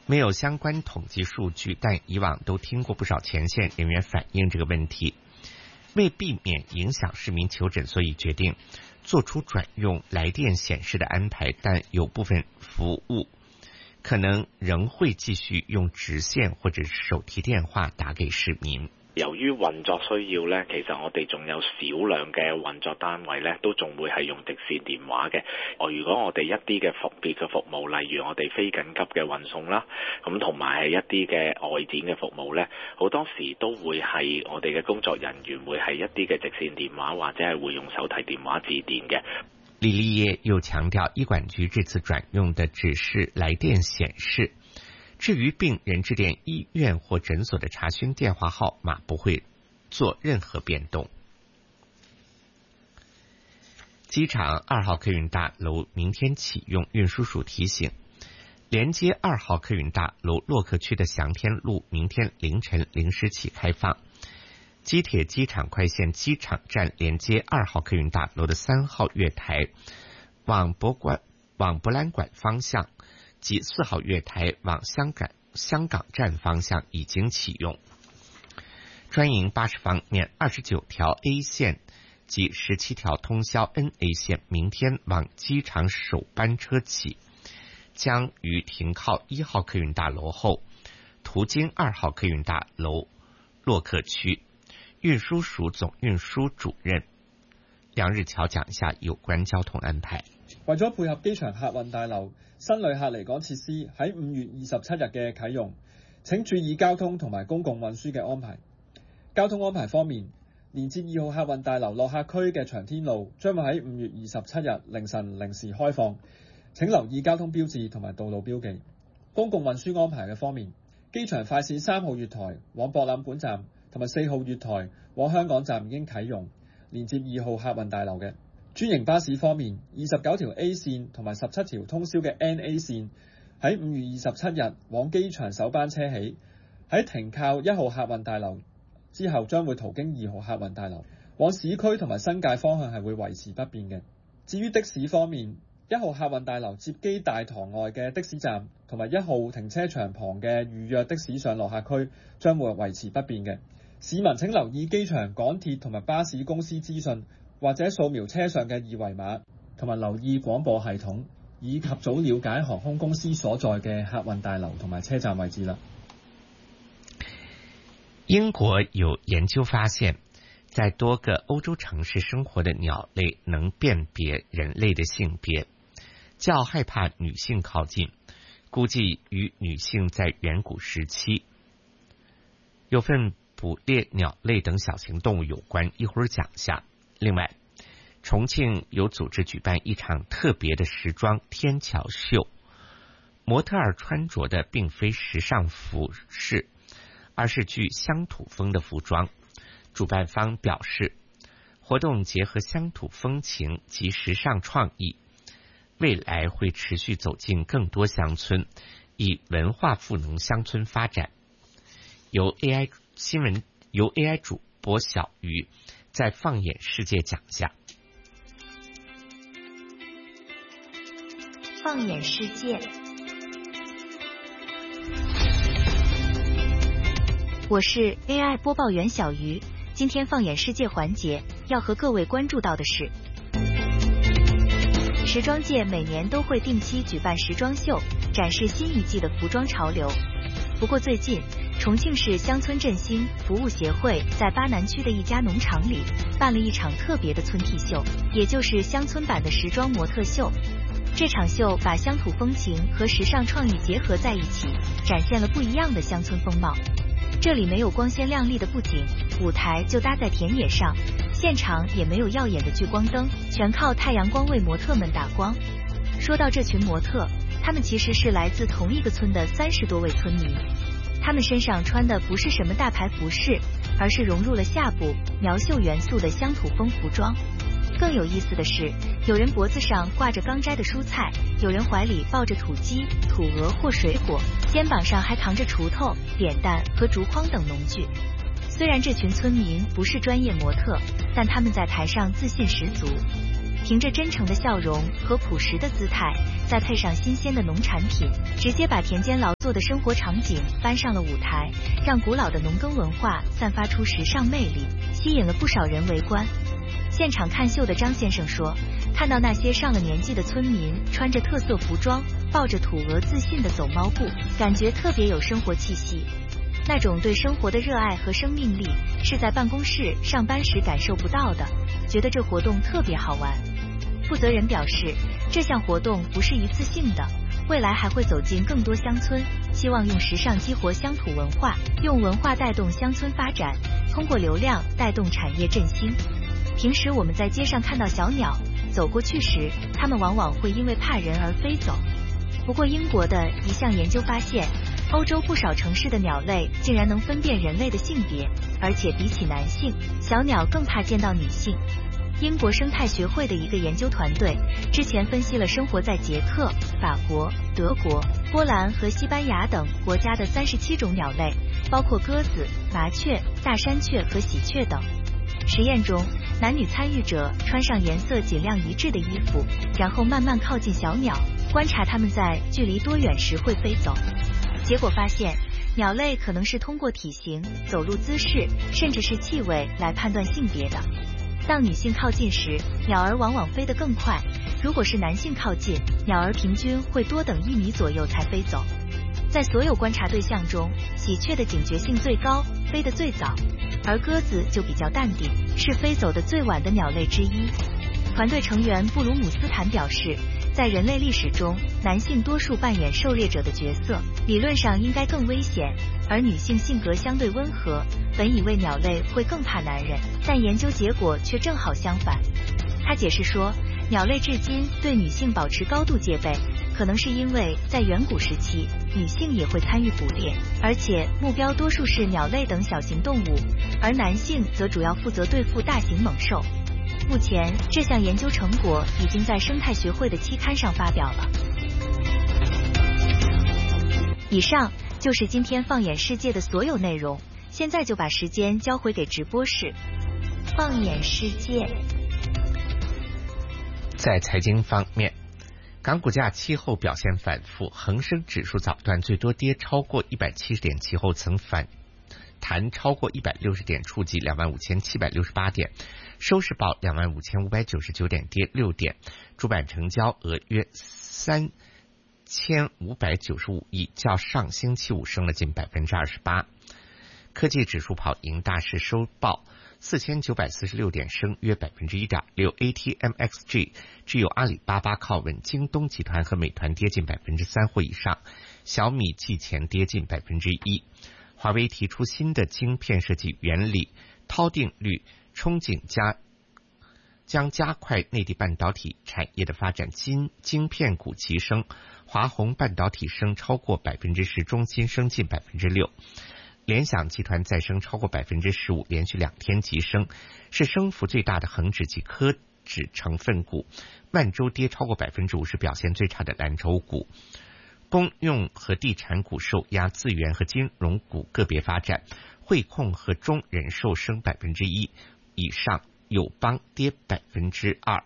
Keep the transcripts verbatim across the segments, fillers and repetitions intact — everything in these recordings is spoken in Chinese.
没有相关统计数据，但以往都听过不少前线人员反映这个问题。为避免影响市民求诊，所以决定做出转用来电显示的安排，但有部分服务可能仍會繼續用直線或者手提電話打給市民。 由於運作需要呢，其實我哋仲有少量嘅運作單位呢，都仲會係用直線電話嘅。我如果我哋一啲嘅特別嘅服務，例如我哋非緊急嘅運送啦，咁同埋係一啲嘅外展嘅服務呢，好多時都會係我哋嘅工作人員會係一啲嘅直線電話，或者係會用手提電話致電嘅。 李立業又強調，醫管局這次轉用的只是來電顯示，至於病人致電醫院或診所的查詢電話號碼不會做任何變動。機場二號客運大樓明天啟用，運輸署提醒，連接二號客運大樓洛克區的祥天路明天凌晨零時起開放。機鐵機場快線機場站連接二號客運大樓的三號月台往博館往博覽館方向及四號月台往香港香港站方向已經啟用。專營巴士方面，二十九條 A 線及十七條通宵 N A 線明天往機場首班車起，將於停靠一號客運大樓後途經二號客運大樓洛克區。運輸署總運輸主任梁日橋講一下有關交通安排。 為咗配合機場客運大樓新旅客離港設施喺五月二十七日嘅啟用，請注意交通同埋公共運輸嘅安排。交通安排方面，連接二號客運大樓落客區嘅長天路將會喺五月二十七日凌晨零時開放，請留意交通標誌同埋道路標記。公共運輸安排嘅方面，機場快線三號月台往博覽館站同埋四號月台往香港站已經啟用，連接二號客運大樓嘅。專營巴士方面，二十九條 A 線同埋十七條通宵嘅 N A 線喺五月二十七日往機場首班車起，喺停靠一號客運大樓之後將會途經二號客運大樓，往市區同埋新界方向係會維持不變嘅。至於的士方面，一號客運大樓接機大堂外嘅的，的士站同埋一號停車場旁嘅預約的士上落客區將會維持不變嘅。市民請留意機場、港鐵同埋巴士公司資訊，或者掃描車上嘅二維碼，同埋留意廣播系統，以及早了解航空公司所在嘅客運大樓同埋車站位置啦。 英國有研究發現，在多個歐洲城市生活的鳥類能辨別人類的性別，較害怕女性靠近，估計與女性在遠古時期有份捕獵鳥類等小型動物有關，一會兒講下。另外，重慶有組織舉辦一場特別的時裝天橋秀，模特兒穿着的並非時尚服飾，而是具鄉土風的服裝。主辦方表示，活動結合鄉土風情及時尚創意，未來會持續走進更多鄉村，以文化賦能鄉村發展。由 A I 新聞由 A I 主播小魚在放眼世界講下。 放眼世界，我是 A I 播報員小魚。今天放眼世界環節要和各位關注到的是，時裝界每年都會定期舉辦時裝秀，展示新一季的服裝潮流。不過最近，重慶市鄉村振興服務協會在巴南區的一家農場裡辦了一場特別的村替秀，也就是鄉村版的時裝模特秀。這場秀把鄉土風情和時尚創意結合在一起，展現了不一樣的鄉村風貌。這裡沒有光鮮亮麗的布景，舞台就搭在田野上，現場也沒有耀眼的聚光燈，全靠太陽光為模特們打光。說到這群模特，他們其實是來自同一個村的三十多位村民，他們身上穿的不是什麼大牌服飾，而是融入了夏布、苗繡元素的鄉土風服裝。更有意思的是，有人脖子上掛着剛摘的蔬菜，有人懷裡抱着土雞、土鵝或水果，肩膀上還扛着鋤頭、扁擔和竹筐等農具。雖然這群村民不是專業模特，但他們在台上自信十足。 凭着真诚的笑容和朴实的姿态，再配上新鲜的农产品，直接把田间劳作的生活场景搬上了舞台，让古老的农耕文化散发出时尚魅力，吸引了不少人围观。现场看秀的张先生说，看到那些上了年纪的村民穿着特色服装，抱着土鹅自信地走猫步，感觉特别有生活气息。那种对生活的热爱和生命力是在办公室上班时感受不到的，觉得这活动特别好玩。负责人表示，这项活动不是一次性的，未来还会走进更多乡村，希望用时尚激活乡土文化，用文化带动乡村发展，通过流量带动产业振兴。平时我们在街上看到小鸟，走过去时，它们往往会因为怕人而飞走。不过英国的一项研究发现，欧洲不少城市的鸟类竟然能分辨人类的性别，而且比起男性，小鸟更怕见到女性。英国生态学会的一个研究团队之前分析了生活在捷克、法国、德国、波兰和西班牙等国家的三十七种鸟类，包括鸽子、麻雀、大山雀和喜鹊等。实验中，男女参与者穿上颜色尽量一致的衣服，然后慢慢靠近小鸟，观察它们在距离多远时会飞走。结果发现，鸟类可能是通过体型、走路姿势，甚至是气味来判断性别的。当女性靠近时，鸟儿往往飞得更快；如果是男性靠近，鸟儿平均会多等一米左右才飞走。在所有观察对象中，喜鹊的警觉性最高，飞得最早，而鸽子就比较淡定，是飞走的最晚的鸟类之一。团队成员布鲁姆斯坦表示，在人类历史中，男性多数扮演狩猎者的角色，理论上应该更危险，而女性性格相对温和，本以为鸟类会更怕男人，但研究结果却正好相反。他解释说，鸟类至今对女性保持高度戒备，可能是因为在远古时期，女性也会参与捕猎，而且目标多数是鸟类等小型动物，而男性则主要负责对付大型猛兽。目前，这项研究成果已经在生态学会的期刊上发表了。以上就是今天放眼世界的所有内容，现在就把时间交回给直播室。放眼世界。 在财经方面，港股价期后表现反复，恒生指数早段最多跌超过一百七十点，其后曾反弹超过一百六十点，触及两万五千七百六十八点，收市报两万五千五百九十九点，跌六点，主板成交额约三千五百九十五亿，较上星期五升了近百分之二十八。科技指数跑赢大市，收报四千九百四十六点，升约百分之一点六。A T M X G 只有阿里巴巴靠稳，京东集团和美团跌近百分之三或以上，小米季前跌近百分之一。华为提出新的晶片设计原理，涛定律，憧憬加将加快内地半导体产业的发展，晶晶片股急升，华虹半导体升超过百分之十，中芯升近百分之六。联想集团再升超过百分之十五，连续两天急升，是升幅最大的恒指及科指成分股。万洲跌超过百分之五，是表现最差的蓝筹股。公用和地产股受压，资源和金融股个别发展，汇控和中人寿升百分之一以上，友邦跌百分之二。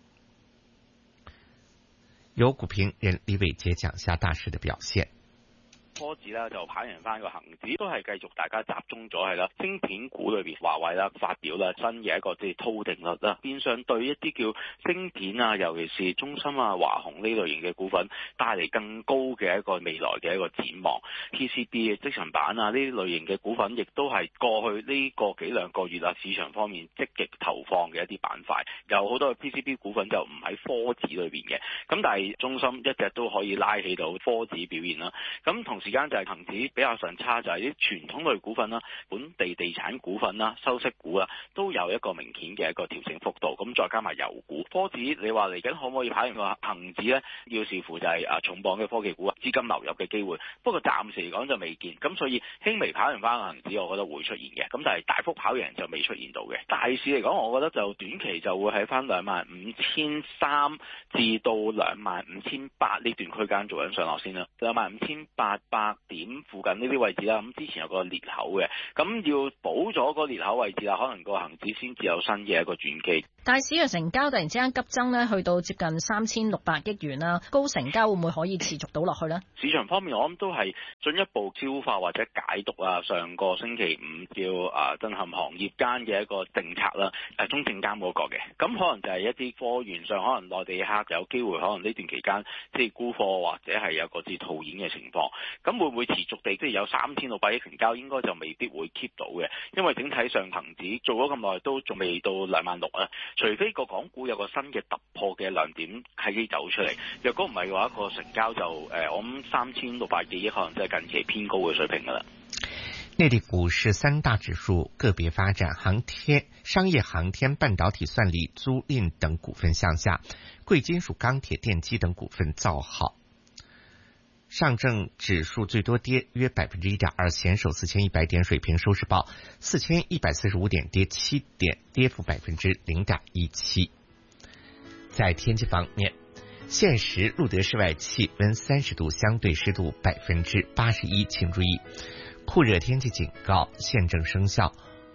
由股评人李伟杰讲下大市的表现。 科指咧就跑贏翻個恒指，都係繼續大家集中咗係啦。晶片股裏邊，華為啦發表啦新嘅一個即係套定律啦，變相對一啲叫晶片啊，尤其是中芯啊、華虹呢類型嘅股份帶嚟更高嘅一個未來嘅一個展望。P C B 嘅積層板啊呢啲類型嘅股份，亦都係過去呢個幾兩個月啊市場方面積極投放嘅一啲板塊。有好多嘅 P C B 股份就唔喺科指裏邊嘅，咁但係中芯一直都可以拉起到科指表現啦。咁同時間就係恒指比較上差，就係啲傳統類股份啦、本地地產股份啦、收息股啊，都有一個明顯嘅一個調整幅度。咁再加埋油股，科指你話嚟緊可唔可以跑贏個恒指咧？要視乎就係啊重磅嘅科技股啊，資金流入嘅機會。不過暫時嚟講就未見，咁所以輕微跑贏翻個恒指，我覺得會出現嘅。咁但係大幅跑贏就未出現到嘅。大市嚟講，我覺得就短期就會喺翻兩萬五千三至到兩萬五千八呢段區間做緊上落先啦。兩萬五千八百點附近呢啲位置啦，咁之前有個裂口嘅，咁要補咗個裂口位置啦，可能個恒指先至有新嘅一個轉機。 大市嘅成交突然之間急增呢，去到接近三千六百億元啦，高成交會唔會可以持續到落去呢？ 市場方面，我諗都係進一步消化或者解讀啊，上個星期五叫啊震撼行業間嘅一個政策啦，誒中證監嗰個嘅，咁可能就係一啲貨源上，可能內地客有機會可能呢段期間即係沽貨或者係有個啲套現嘅情況，咁會唔會持續地即係有三千六百億成交？應該就未必會 keep 到嘅，因為整體上恒指做咗咁耐都仲未到兩萬六啊，除非個港股有個新嘅突破嘅亮點係機走出嚟，若果唔係嘅話，個成交就誒我諗三千六百幾億可能真係近期偏高嘅水平噶啦。 內地股市三大指數個別發展，航天、商業航天、半導體、算力、租賃等股份向下，貴金屬、鋼鐵、電機等股份造好。上證指數最多跌約百分之一點二，險守四千一百點水平，收市報四千一百四十五點，跌七點，跌幅百分之零點一七。在天氣方面，現時錄得室外氣溫三十度，相對濕度百分之八十一，請注意酷熱天氣警告現正生效。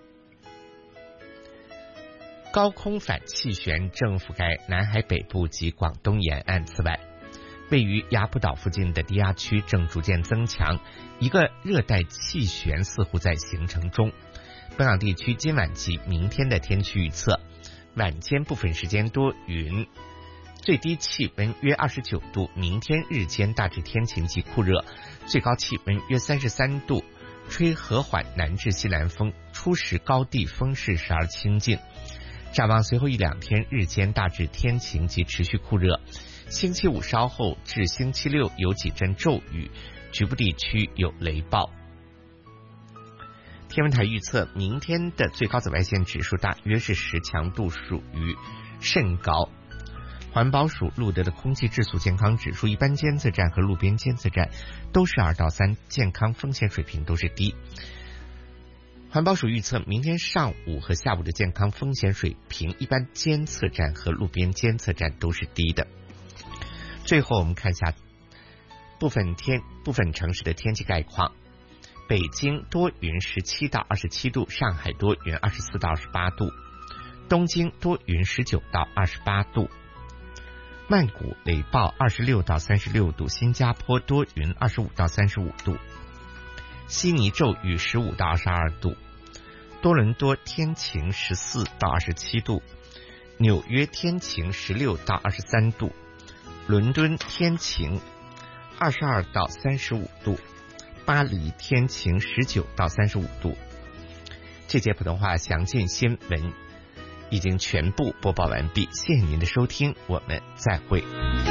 高空反氣旋正覆蓋南海北部及廣東沿岸，此外位於雅浦島附近的低壓區正逐漸增強，一個熱帶氣旋似乎在形成中。本港地區今晚及明天的天氣預測：晚間部分時間多雲，最低氣溫約二十九度；明天日間大致天晴及酷熱，最高氣溫約三十三度，吹和緩南至西南風，初時高地風勢時而清勁。展望隨後一兩天日間大致天晴及持續酷熱，星期五稍後至星期六有幾陣驟雨，局部地區有雷暴。天文台預測明天的最高紫外線指數大約是十，強度屬於甚高。環保署錄得的空氣質素健康指數，一般監測站和路邊監測站都是二到三，健康風險水平都是低。環保署預測明天上午和下午的健康風險水平，一般監測站和路邊監測站都是低的。最後我們看一下部分天部分城市的天氣概況。北京多雲十七到二十七度，上海多雲二十四到二十八度，東京多雲十九到二十八度，曼谷雷暴二十六到三十六度，新加坡多雲二十五到三十五度，悉尼骤雨十五到二十二度，多倫多天晴十四到二十七度，紐約天晴十六到二十三度，倫敦天晴二十二到三十五度，巴黎天晴十九到三十五度。这节普通话详尽新闻已经全部播报完毕，谢谢您的收听，我们再会。